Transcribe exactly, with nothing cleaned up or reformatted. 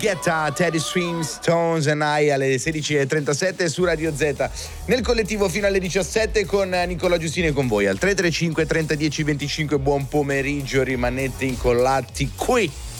Guetta, Teddy Swims, Stones and I alle sedici e trentasette su Radio Z. Nel collettivo fino alle diciassette con Nicola Giustini e con voi al tre tre cinque trenta dieci venticinque. Buon pomeriggio, rimanete incollati qui